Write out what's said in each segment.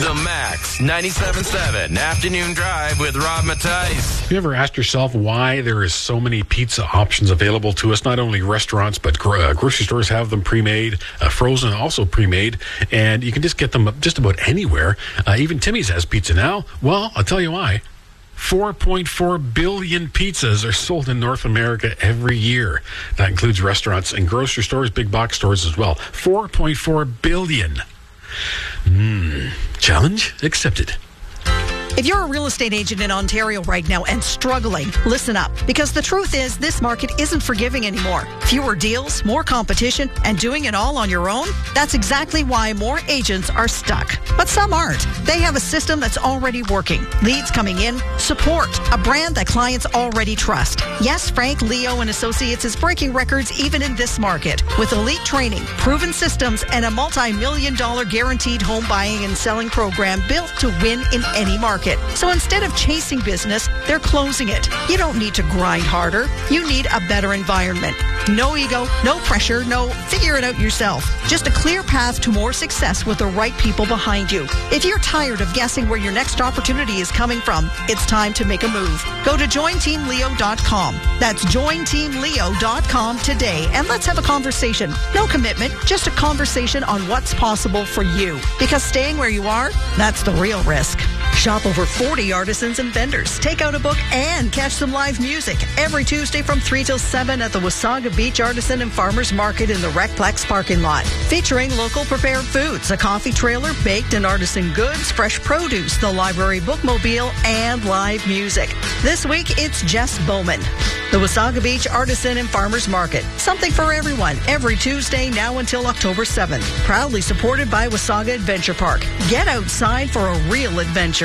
The Max 97.7 Afternoon Drive with Rob Mattice. Have you ever asked yourself why there is so many pizza options available to us? Not only restaurants, but grocery stores have them pre-made, frozen, also pre-made, and you can just get them just about anywhere. Even Timmy's has pizza now. Well, I'll tell you why. 4.4 billion pizzas are sold in North America every year. That includes restaurants and grocery stores, big box stores as well. 4.4 billion. Challenge accepted. If you're a real estate agent in Ontario right now and struggling, listen up. Because the truth is, this market isn't forgiving anymore. Fewer deals, more competition, and doing it all on your own? That's exactly why more agents are stuck. But some aren't. They have a system that's already working. Leads coming in, support, a brand that clients already trust. Yes, Frank, Leo, and Associates is breaking records even in this market. With elite training, proven systems, and a multi-million-dollar guaranteed home buying and selling program built to win in any market. So instead of chasing business, they're closing it. You don't need to grind harder. You need a better environment. No ego, no pressure, no figure it out yourself. Just a clear path to more success with the right people behind you. If you're tired of guessing where your next opportunity is coming from, it's time to make a move. Go to jointeamleo.com. That's jointeamleo.com today, and let's have a conversation. No commitment, just a conversation on what's possible for you. Because staying where you are, that's the real risk. Shop over 40 artisans and vendors. Take out a book and catch some live music every Tuesday from 3 till 7 at the Wasaga Beach Artisan and Farmers Market in the Recplex parking lot. Featuring local prepared foods, a coffee trailer, baked and artisan goods, fresh produce, the library bookmobile, and live music. This week, it's Jess Bowman. The Wasaga Beach Artisan and Farmers Market. Something for everyone every Tuesday now until October 7th. Proudly supported by Wasaga Adventure Park. Get outside for a real adventure.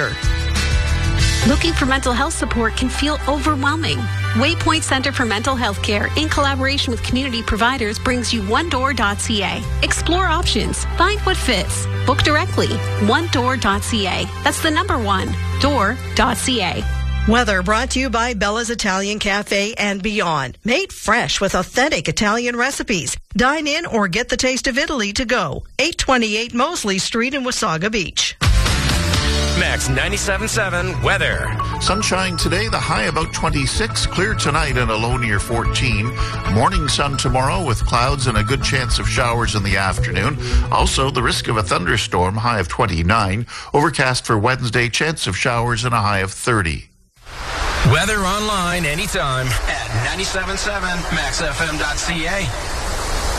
Looking for mental health support can feel overwhelming. Waypoint Center for Mental Health Care, in collaboration with community providers, brings you onedoor.ca. Explore options. Find what fits. Book directly. onedoor.ca. That's the number one. door.ca. Weather brought to you by Bella's Italian Cafe and Beyond. Made fresh with authentic Italian recipes. Dine in or get the taste of Italy to go. 828 Mosley Street in Wasaga Beach. Max 97.7 weather. Sunshine today, the high about 26. Clear tonight and a low near 14. Morning sun tomorrow with clouds and a good chance of showers in the afternoon. Also, the risk of a thunderstorm, high of 29. Overcast for Wednesday, chance of showers and a high of 30. Weather online anytime at 97.7maxfm.ca.